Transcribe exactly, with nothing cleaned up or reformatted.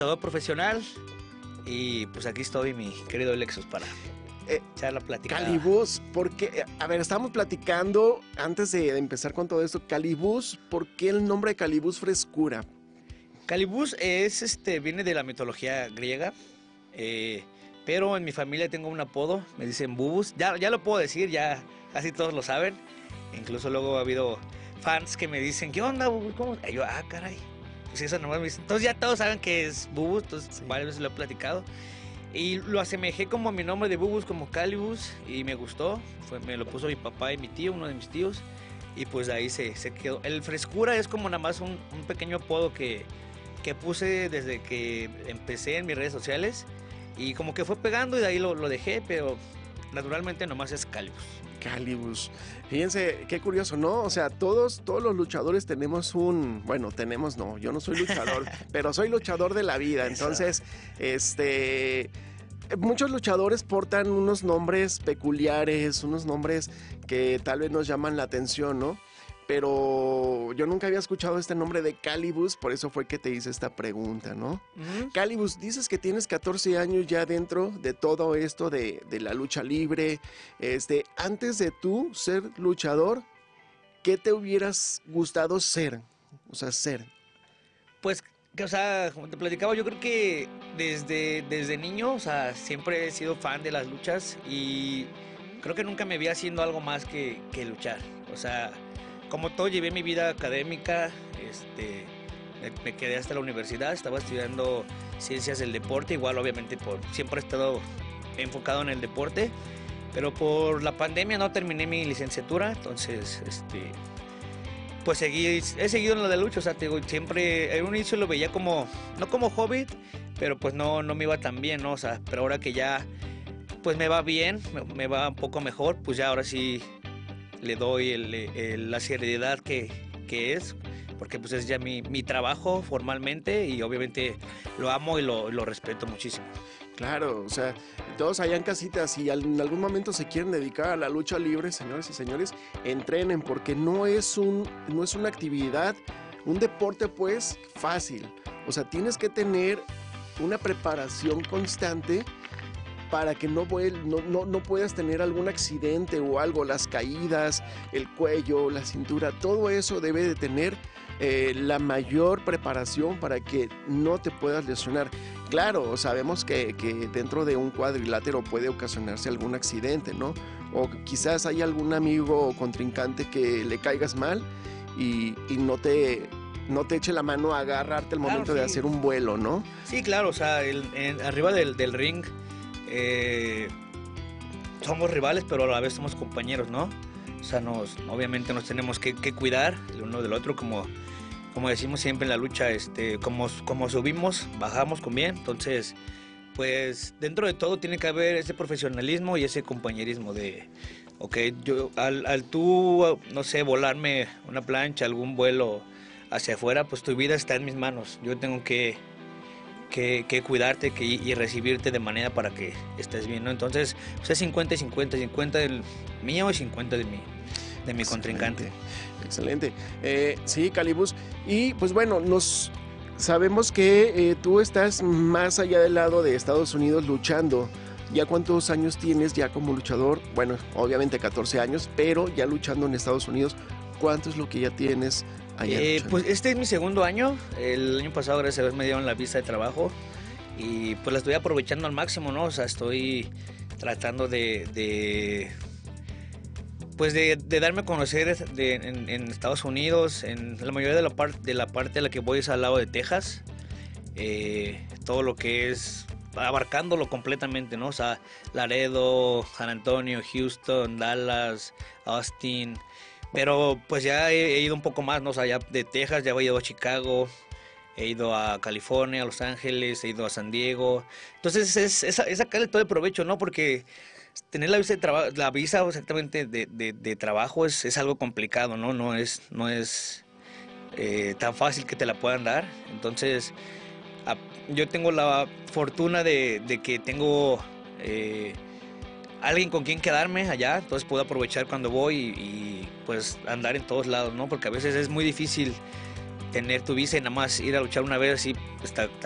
luchador profesional y pues aquí estoy, mi querido Lexus, para Eh, echar la plática. Calibús, porque, a ver, estábamos platicando antes de, de empezar con todo esto, Calibús, ¿por qué el nombre de Calibús Frescura? Calibús es, este, viene de la mitología griega, eh, pero en mi familia tengo un apodo, me dicen Bubus, ya, ya lo puedo decir, ya casi todos lo saben, incluso luego ha habido fans que me dicen, ¿qué onda, Bubus? ¿Cómo? Y yo, ah, caray, pues eso nomás me dicen, entonces ya todos saben que es Bubus, entonces Sí. varias veces lo he platicado. Y lo asemejé como a mi nombre de Bubus, como Calibus, y me gustó. Fue, me lo puso mi papá y mi tío, uno de mis tíos, y pues de ahí se, se quedó. El Frescura es como nada más un, un pequeño apodo que, que puse desde que empecé en mis redes sociales, y como que fue pegando y de ahí lo, lo dejé, pero naturalmente nomás es Calibus. Calibus. Fíjense, qué curioso, ¿no? O sea, todos, todos los luchadores tenemos un, bueno, tenemos no, yo no soy luchador, pero soy luchador de la vida. Entonces, este, muchos luchadores portan unos nombres peculiares, unos nombres que tal vez nos llaman la atención, ¿no? Pero yo nunca había escuchado este nombre de Calibus, por eso fue que te hice esta pregunta, ¿no? Ujú. Calibus, dices que tienes catorce años ya dentro de todo esto de, de la lucha libre. Este, antes de tú ser luchador, ¿qué te hubieras gustado ser? O sea, ser. Pues, que, o sea, como te platicaba, yo creo que desde, desde niño, o sea, siempre he sido fan de las luchas y creo que nunca me vi haciendo algo más que, que luchar. O sea, como todo, llevé mi vida académica, este, me, me quedé hasta la universidad, estaba estudiando ciencias del deporte, igual obviamente por, siempre he estado enfocado en el deporte, pero por la pandemia no terminé mi licenciatura, entonces, este... pues seguí, he seguido en lo de lucha, o sea, te digo, siempre, en un inicio lo veía como, no como hobby, pero pues no, no me iba tan bien, ¿no? O sea, pero ahora que ya, pues me va bien, me, me va un poco mejor, pues ya ahora sí le doy el- el- la seriedad que, que es, porque pues es ya mi, mi trabajo formalmente y obviamente lo amo y lo, lo respeto muchísimo. Claro, o sea, todos allá en casita, si al- en algún momento se quieren dedicar a la lucha libre, señores y señores, entrenen, porque no es un, no es una actividad, un deporte pues fácil. O sea, tienes que tener una preparación constante para que no, vuel- no, no, no puedas tener algún accidente o algo, las caídas, el cuello, la cintura, todo eso debe de tener eh, la mayor preparación para que no te puedas lesionar. Claro, sabemos que, que dentro de un cuadrilátero puede ocasionarse algún accidente, ¿no? O quizás hay algún amigo o contrincante que le caigas mal y, y no te... no te eche la mano a agarrarte al Claro, momento de sí. hacer un vuelo, ¿no? Sí, claro, o sea, el- en- arriba del, del ring eh, somos rivales, pero a la vez somos compañeros, ¿no? O sea, nos, obviamente nos tenemos que, que cuidar el uno del otro, como, como decimos siempre en la lucha, este, como, como subimos, bajamos con bien, entonces, pues dentro de todo tiene que haber ese profesionalismo y ese compañerismo de, ok, yo, al, al tú, no sé, volarme una plancha, algún vuelo hacia afuera, pues tu vida está en mis manos, yo tengo que que, que cuidarte que, y recibirte de manera para que estés bien, ¿no? Entonces, pues es cincuenta y cincuenta, cincuenta del mío y cincuenta de mi, de mi contrincante. Excelente. Eh, sí, Calibus. Y pues bueno, nos sabemos que eh, tú estás más allá del lado de Estados Unidos luchando. ¿Ya cuántos años tienes ya como luchador? Bueno, obviamente catorce años, pero ya luchando en Estados Unidos. ¿Cuánto es lo que ya tienes allá Eh, luchando? pues este es mi segundo año. El año pasado, gracias a Dios, me dieron la visa de trabajo y pues la estoy aprovechando al máximo, ¿no? O sea, estoy tratando de, de pues de, de darme a conocer de- en, en Estados Unidos. En la mayoría de la, parte de la parte a la que voy es al lado de Texas. Eh, todo lo que es abarcándolo completamente, ¿no? O sea, Laredo, San Antonio, Houston, Dallas, Austin. Pero pues ya he, he ido un poco más, ¿no? O sea, ya de Texas ya he ido a Chicago, he ido a California, a Los Ángeles, he ido a San Diego. Entonces es, es, es sacarle todo el provecho, ¿no? Porque tener la visa de trabajo, la visa exactamente de, de, de trabajo es, es algo complicado, ¿no? No es, no es eh, tan fácil que te la puedan dar. Entonces, a- yo tengo la fortuna de, de que tengo eh, alguien con quien quedarme allá, entonces puedo aprovechar cuando voy y, y, pues andar en todos lados, ¿no? Porque a veces es muy difícil tener tu visa y nada más ir a luchar una vez así, está,